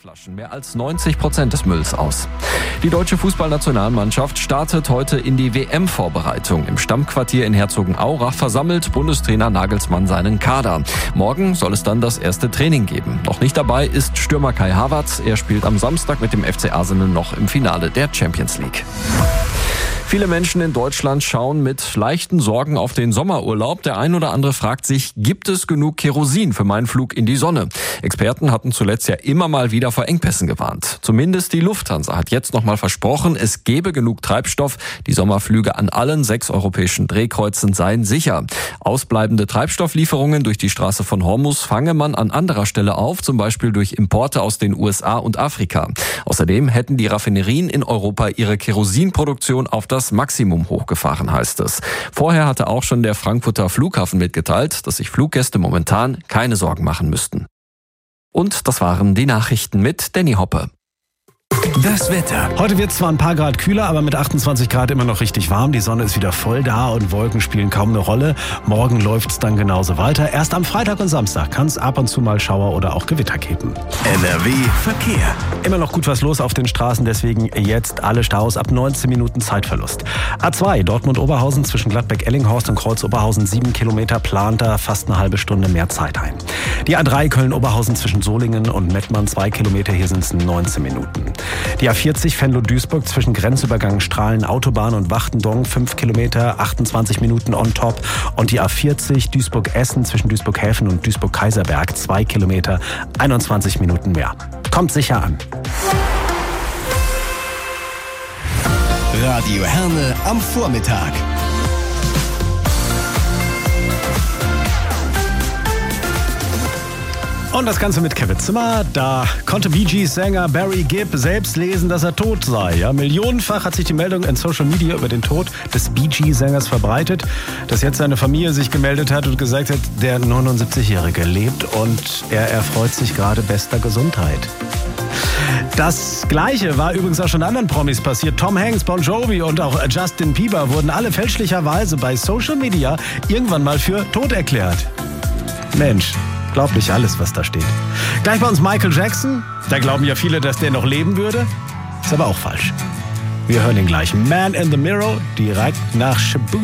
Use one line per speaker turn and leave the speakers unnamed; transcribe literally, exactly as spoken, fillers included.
Flaschen mehr als neunzig Prozent des Mülls aus. Die deutsche Fußballnationalmannschaft startet heute in die W M-Vorbereitung. Im Stammquartier in Herzogenaurach versammelt Bundestrainer Nagelsmann seinen Kader. Morgen soll es dann das erste Training geben. Noch nicht dabei ist Stürmer Kai Havertz. Er spielt am Samstag mit dem F C Arsenal noch im Finale der Champions League. Viele Menschen in Deutschland schauen mit leichten Sorgen auf den Sommerurlaub. Der ein oder andere fragt sich, gibt es genug Kerosin für meinen Flug in die Sonne? Experten hatten zuletzt ja immer mal wieder vor Engpässen gewarnt. Zumindest die Lufthansa hat jetzt noch mal versprochen, es gebe genug Treibstoff. Die Sommerflüge an allen sechs europäischen Drehkreuzen seien sicher. Ausbleibende Treibstofflieferungen durch die Straße von Hormuz fange man an anderer Stelle auf, zum Beispiel durch Importe aus den U S A und Afrika. Außerdem hätten die Raffinerien in Europa ihre Kerosinproduktion auf das Maximum hochgefahren, heißt es. Vorher hatte auch schon der Frankfurter Flughafen mitgeteilt, dass sich Fluggäste momentan keine Sorgen machen müssten. Und das waren die Nachrichten mit Danny Hoppe.
Das Wetter. Heute wird es zwar ein paar Grad kühler, aber mit achtundzwanzig Grad immer noch richtig warm. Die Sonne ist wieder voll da und Wolken spielen kaum eine Rolle. Morgen läuft es dann genauso weiter. Erst am Freitag und Samstag kann es ab und zu mal Schauer oder auch Gewitter geben.
N R W Verkehr.
Immer noch gut was los auf den Straßen, deswegen jetzt alle Staus ab neunzehn Minuten Zeitverlust. A zwei Dortmund-Oberhausen zwischen Gladbeck-Ellinghorst und Kreuz-Oberhausen sieben Kilometer, plant da fast eine halbe Stunde mehr Zeit ein. Die A drei Köln-Oberhausen zwischen Solingen und Mettmann zwei Kilometer, hier sind es neunzehn Minuten. Die A vierzig Venlo-Duisburg zwischen Grenzübergang Strahlen Autobahn und Wachtendong fünf Kilometer, achtundzwanzig Minuten on top. Und die A vierzig Duisburg-Essen zwischen Duisburg-Häfen und Duisburg-Kaiserberg zwei Kilometer, einundzwanzig Minuten mehr. Kommt sicher an.
Radio Herne am Vormittag.
Und das Ganze mit Kevin Zimmer. Da konnte Bee Gees-Sänger Barry Gibb selbst lesen, dass er tot sei. Ja, millionenfach hat sich die Meldung in Social Media über den Tod des Bee Gees-Sängers verbreitet, dass jetzt seine Familie sich gemeldet hat und gesagt hat, der neunundsiebzigjährige lebt und er erfreut sich gerade bester Gesundheit. Das Gleiche war übrigens auch schon anderen Promis passiert. Tom Hanks, Bon Jovi und auch Justin Bieber wurden alle fälschlicherweise bei Social Media irgendwann mal für tot erklärt. Mensch. Glaubt nicht alles, was da steht. Gleich bei uns Michael Jackson. Da glauben ja viele, dass der noch leben würde. Ist aber auch falsch. Wir hören den gleichen Man in the Mirror direkt nach Shaboom.